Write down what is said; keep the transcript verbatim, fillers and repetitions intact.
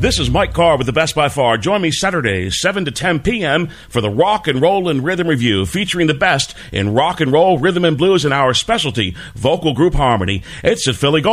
This is Mike Carr with the Best by Far. Join me Saturdays, seven to ten p.m. for the Rock and Roll and Rhythm Review, featuring the best in rock and roll, rhythm and blues, and our specialty, vocal group harmony. It's at Philly Gold.